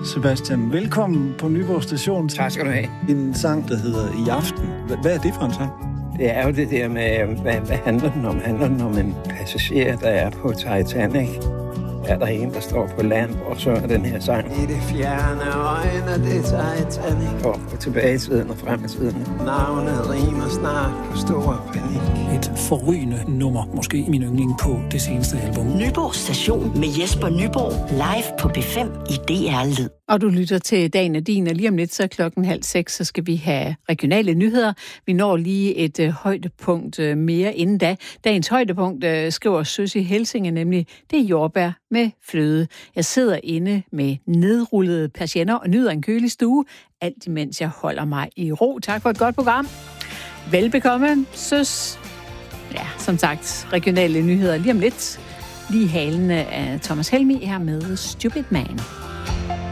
Sebastian, velkommen på Nyborg Station. Tak skal du have. En sang, der hedder I aften. Hvad er det for en sang? Det er jo det der med, hvad handler den om? Handler den om en passager, der er på Titanic? Er der en, der står på land og synger den her sang? I det fjerne øjne, det er Titanic. Og tilbage i tiden og frem i tiden. Navnet rimer snart på stor panik. Et forrygende nummer, måske min yndling på det seneste album. Nyborg Station med Jesper Nyborg, live på P5 i DR Lyd. Og du lytter til Dagen og Din, og lige om lidt, så 5:30, så skal vi have regionale nyheder. Vi når lige et højdepunkt mere inden da. Dagens højdepunkt, skriver Søs i Helsinge, nemlig det er jordbær med fløde. Jeg sidder inde med nedrullede patienter og nyder en kølig stue, alt imens jeg holder mig i ro. Tak for et godt program. Velbekomme, Søs. Ja, som sagt, regionale nyheder lige om lidt. Lige halen af Thomas Helmig her med Stupid Man.